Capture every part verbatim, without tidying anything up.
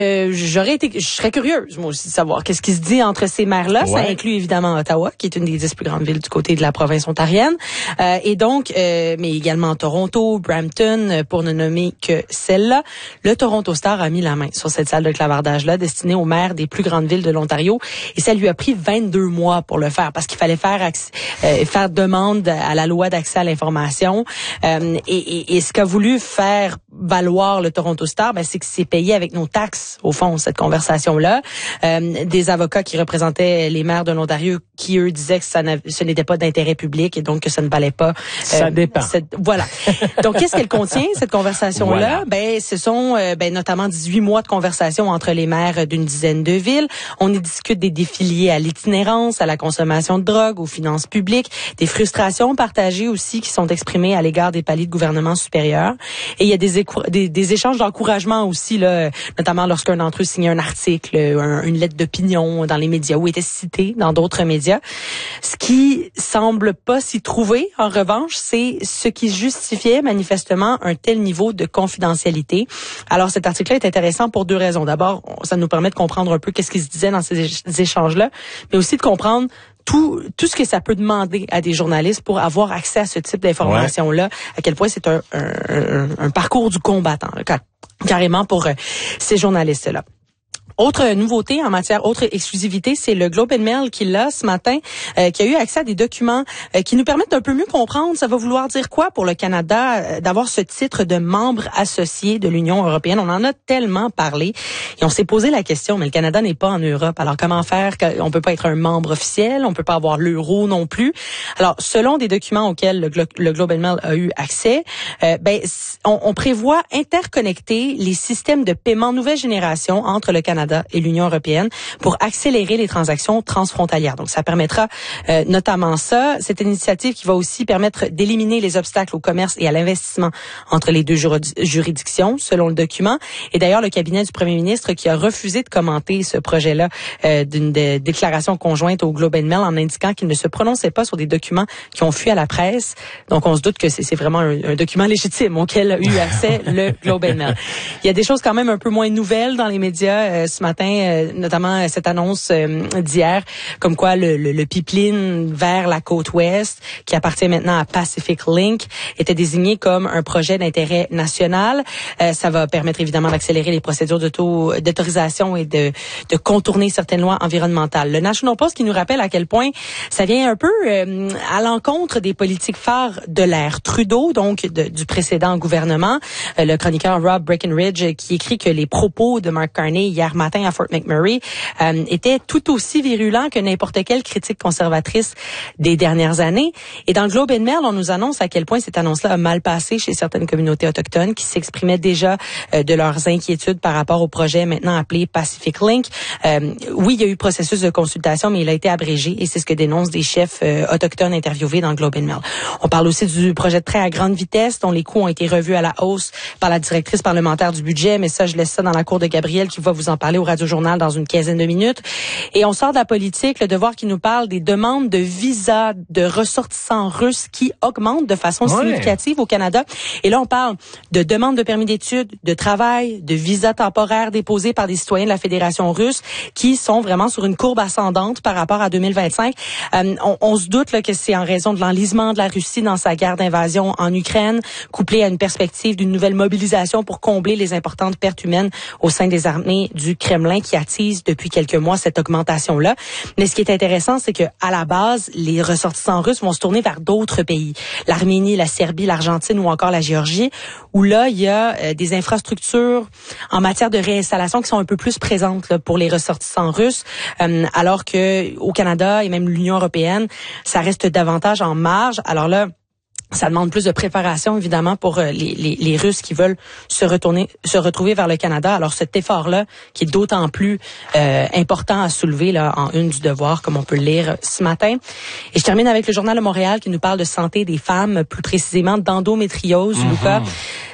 Euh, j'aurais été, je serais curieuse, moi aussi, de savoir qu'est-ce qui se dit entre ces maires-là. Ouais. Ça inclut évidemment Ottawa, qui est une des dix plus grandes villes du côté de la province ontarienne. Euh, et donc, euh, mais également Toronto, Brampton, pour ne nommer que celle-là. Le Toronto Star a mis la main sur cette salle de clavardage-là, destinée aux maires des plus grandes villes de l'Ontario. Et ça lui a pris vingt-deux mois pour le faire, parce qu'il fallait faire accès, euh, faire demande à la loi d'accès à l'information. Euh, et, et, et ce qu'a voulu faire valoir le Toronto Star, ben, c'est que c'est payé avec nos taxes. Au fond, cette conversation-là, euh, des avocats qui représentaient les maires de l'Ontario, qui eux disaient que ça ce n'était pas d'intérêt public et donc que ça ne valait pas. Euh, ça dépend. Cette, voilà. Donc, qu'est-ce qu'elle contient, cette conversation-là? Voilà. Ben, ce sont euh, ben, notamment dix-huit mois de conversation entre les maires d'une dizaine de villes. On y discute des défis liés à l'itinérance, à la consommation de drogue, aux finances publiques, des frustrations partagées aussi qui sont exprimées à l'égard des paliers de gouvernement supérieurs. Et il y a des, des, des échanges d'encouragement aussi, là, notamment lorsqu'un d'entre eux signait un article, un, une lettre d'opinion dans les médias ou était cité dans d'autres médias. Ce qui semble pas s'y trouver, en revanche, c'est ce qui justifiait manifestement un tel niveau de confidentialité. Alors, cet article-là est intéressant pour deux raisons. D'abord, ça nous permet de comprendre un peu qu'est-ce qui se disait dans ces échanges-là, mais aussi de comprendre tout tout ce que ça peut demander à des journalistes pour avoir accès à ce type d'informations-là, ouais. À quel point c'est un, un, un, un parcours du combattant, là, carrément pour euh, ces journalistes-là. Autre nouveauté en matière, autre exclusivité, c'est le Globe and Mail qui l'a ce matin, euh, qui a eu accès à des documents euh, qui nous permettent d'un peu mieux comprendre. Ça va vouloir dire quoi pour le Canada euh, d'avoir ce titre de membre associé de l'Union européenne. On en a tellement parlé et on s'est posé la question, mais le Canada n'est pas en Europe. Alors comment faire? On peut pas être un membre officiel, on peut pas avoir l'euro non plus. Alors selon des documents auxquels le, Glo- le Globe and Mail a eu accès, euh, ben on, on prévoit interconnecter les systèmes de paiement nouvelle génération entre le Canada et l'Union européenne pour accélérer les transactions transfrontalières. Donc, ça permettra euh, notamment ça. C'est une initiative qui va aussi permettre d'éliminer les obstacles au commerce et à l'investissement entre les deux juridictions, selon le document. Et d'ailleurs, le cabinet du premier ministre qui a refusé de commenter ce projet-là euh, d'une de, déclaration conjointe au Globe and Mail en indiquant qu'il ne se prononçait pas sur des documents qui ont fui à la presse. Donc, on se doute que c'est, c'est vraiment un, un document légitime auquel a eu accès le Globe and Mail. Il y a des choses quand même un peu moins nouvelles dans les médias euh, ce matin, euh, notamment cette annonce euh, d'hier, comme quoi le, le, le pipeline vers la côte ouest, qui appartient maintenant à Pacific Link, était désigné comme un projet d'intérêt national. Euh, ça va permettre évidemment d'accélérer les procédures d'auto, d'autorisation et de, de contourner certaines lois environnementales. Le National Post qui nous rappelle à quel point ça vient un peu euh, à l'encontre des politiques phares de l'ère Trudeau, donc de, du précédent gouvernement. Euh, le chroniqueur Rob Breckenridge qui écrit que les propos de Mark Carney hier matin à Fort McMurray euh, était tout aussi virulent que n'importe quelle critique conservatrice des dernières années. Et dans le Globe and Mail, on nous annonce à quel point cette annonce-là a mal passé chez certaines communautés autochtones qui s'exprimaient déjà euh, de leurs inquiétudes par rapport au projet maintenant appelé Pacific Link. Euh, oui, il y a eu processus de consultation, mais il a été abrégé et c'est ce que dénoncent des chefs euh, autochtones interviewés dans le Globe and Mail. On parle aussi du projet de train à grande vitesse dont les coûts ont été revus à la hausse par la directrice parlementaire du budget, mais ça, je laisse ça dans la cour de Gabriel qui va vous en parler au Radio-Journal dans une quinzaine de minutes. Et on sort de la politique, le Devoir qui nous parle des demandes de visa de ressortissants russes qui augmentent de façon ouais. significative au Canada. Et là, on parle de demandes de permis d'études, de travail, de visas temporaires déposés par des citoyens de la Fédération russe qui sont vraiment sur une courbe ascendante par rapport à deux mille vingt-cinq. Euh, on, on se doute là, que c'est en raison de l'enlisement de la Russie dans sa guerre d'invasion en Ukraine, couplé à une perspective d'une nouvelle mobilisation pour combler les importantes pertes humaines au sein des armées du Kremlin qui attise depuis quelques mois cette augmentation-là. Mais ce qui est intéressant, c'est que à la base, les ressortissants russes vont se tourner vers d'autres pays, l'Arménie, la Serbie, l'Argentine ou encore la Géorgie, où là, il y a euh, des infrastructures en matière de réinstallation qui sont un peu plus présentes là, pour les ressortissants russes, euh, alors que au Canada et même l'Union européenne, ça reste davantage en marge. Alors là, ça demande plus de préparation, évidemment, pour les, les, les Russes qui veulent se retourner, se retrouver vers le Canada. Alors, cet effort-là, qui est d'autant plus euh, important à soulever là en une du Devoir, comme on peut le lire ce matin. Et je termine avec le Journal de Montréal qui nous parle de santé des femmes, plus précisément d'endométriose, mm-hmm. Lucas.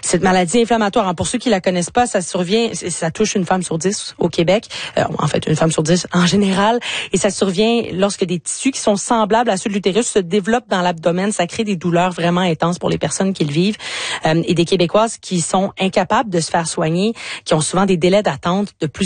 Cette maladie inflammatoire, hein, pour ceux qui la connaissent pas, ça survient, ça touche une femme sur dix au Québec, euh, en fait une femme sur dix en général, et ça survient lorsque des tissus qui sont semblables à ceux de l'utérus se développent dans l'abdomen. Ça crée des douleurs vraiment intenses pour les personnes qui le vivent, euh, et des Québécoises qui sont incapables de se faire soigner, qui ont souvent des délais d'attente de plus